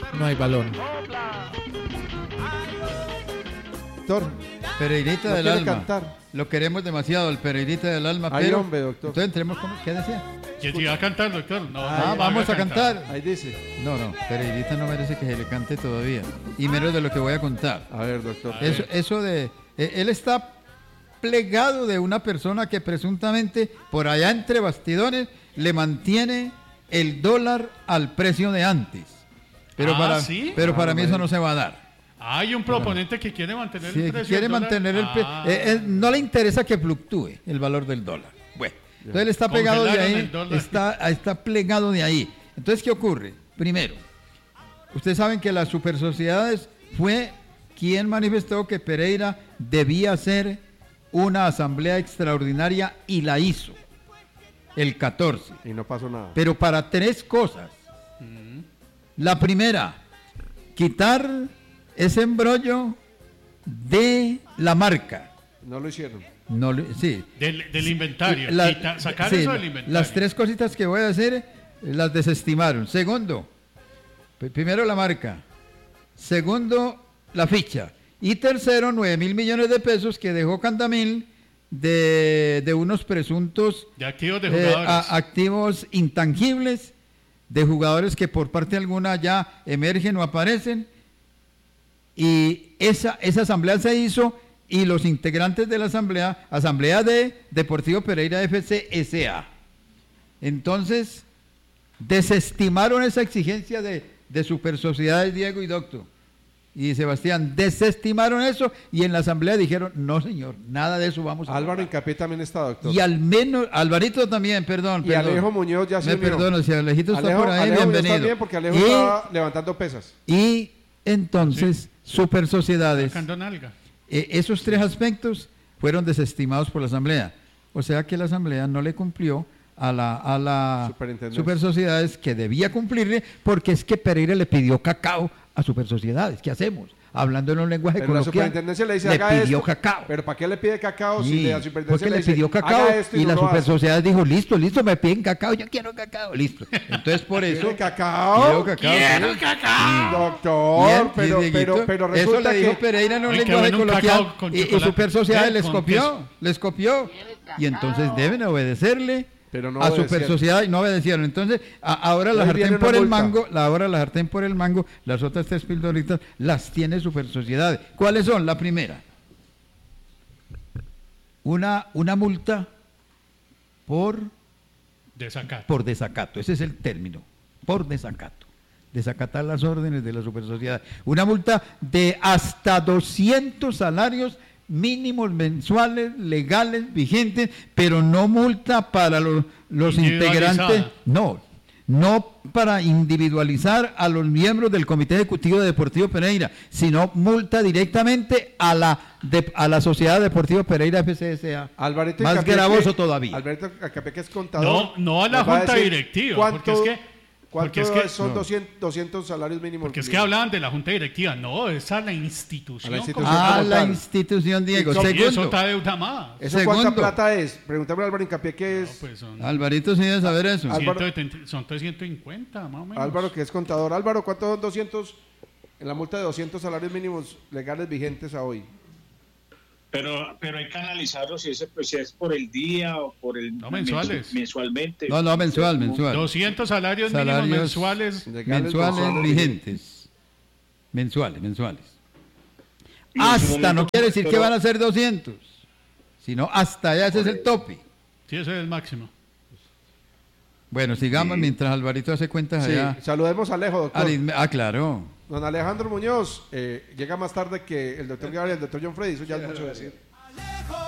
No hay balón. Doctor, Pereirita no del quiere alma. cantar. Lo queremos demasiado, el Pereirita del alma. Ay, pero hombre, doctor. entonces entremos con... ¿Qué decía? Que si va a cantar, doctor. No, Vamos a cantar. Ahí dice. No, Pereirita no merece que se le cante todavía. Y menos de lo que voy a contar. A ver, doctor. Eso de... él está plegado de una persona que presuntamente por allá entre bastidores le mantiene el dólar al precio de antes. Pero ¿sí? para mí eso no se va a dar. Hay un proponente que quiere mantener Sí, el precio quiere del dólar. mantener el precio. No le interesa que fluctúe el valor del dólar. Bueno, entonces él está pegado de Congelaron ahí, el dólar. está plegado de ahí. Entonces, ¿qué ocurre? Primero, ustedes saben que las supersociedades fue quien manifestó que Pereira debía hacer una asamblea extraordinaria y la hizo el 14. Y no pasó nada. Pero para tres cosas. La primera, quitar ese embrollo de la marca. No lo hicieron. Sí. Del inventario. Sacar sí, eso del inventario. Las tres cositas que voy a hacer las desestimaron. Segundo, primero la marca. Segundo, la ficha. Y tercero, 9.000 millones de pesos que dejó Candamil de unos presuntos de activos de jugadores. Activos intangibles de jugadores que por parte alguna ya emergen o aparecen. Y esa asamblea se hizo y los integrantes de la asamblea de Deportivo Pereira FC S.A. Entonces desestimaron esa exigencia de super sociedades, Diego y Doctor y Sebastián, desestimaron eso y en la asamblea dijeron, no señor, nada de eso vamos a Álvaro Hincapié también está, doctor. Y al menos, Alvarito también, perdón. Y Alejo Muñoz ya se me unió. perdono, si Alejito está Alejo, por ahí, Alejo bienvenido. Está bien porque Alejo estaba levantando pesas. Y entonces, super sociedades, esos tres aspectos fueron desestimados por la asamblea. O sea que la asamblea no le cumplió a la super sociedades que debía cumplirle, porque es que Pereira le pidió cacao a super sociedades. ¿Qué hacemos? Hablando en un lenguaje pero coloquial, la superintendencia le dice, le haga pidió esto, cacao. Pero ¿para qué le pide cacao Sí, si la superintendencia porque le le dice, pidió cacao haga esto y no la lo super hace? sociedad dijo, listo, me piden cacao, yo quiero cacao, listo. Entonces por eso... ¿Quiere cacao? ¡Quiero cacao! Doctor, pero resulta eso le dijo que... Pereira en un Hay que lenguaje ver un coloquial cacao con y chocolate. super sociedades les Con copió y entonces deben obedecerle Pero no a obedecieron. super sociedad y no obedecieron. Entonces ahora la Ahí sartén viene por una el multa. mango, ahora la sartén por el mango, las otras tres pildoritas las tiene super sociedades. ¿Cuáles son? La primera, una multa por desacato, ese es el término, por desacato, desacatar las órdenes de la supersociedad, una multa de hasta 200 salarios mínimos mensuales, legales, vigentes, pero no multa para los integrantes, no para individualizar a los miembros del Comité Ejecutivo de Deportivo Pereira, sino multa directamente a la Sociedad Deportiva Pereira FCSA. Alvarito Más Hincapié gravoso que- todavía. Alvarito Hincapié que es contador. No a la nos va junta decir directiva. ¿Cuánto Porque es que son 200 salarios mínimos? Porque es que hablaban de la junta directiva. No, es a la institución. A la institución. como A tal. la institución, Diego. Sí, Y eso Segundo, está deuda más. ¿Eso cuánta Segundo. plata es? Preguntémosle a Álvaro Hincapié qué es. Pues son, Alvarito sí debe saber eso. Álvaro- 350 más o menos. Álvaro, que es contador. Álvaro, ¿cuántos son 200 en la multa de 200 salarios mínimos legales vigentes a hoy? Pero hay que analizarlo si es por el día o por el No, mensuales. mensualmente. No, mensual. 200 salarios mínimos mensuales. Legales, Mensuales mensuales, vigentes. Mensuales. Y en su Hasta, momento, no quiere decir que pero- van a ser 200, sino hasta allá, ese es el tope. Sí, ese es el máximo. Bueno, sigamos Sí. mientras Alvarito hace cuentas Sí, allá. saludemos a Alejo, doctor. Claro. Don Alejandro Muñoz llega más tarde que el doctor Gabriel y el doctor John Freddy, eso ya es mucho decir.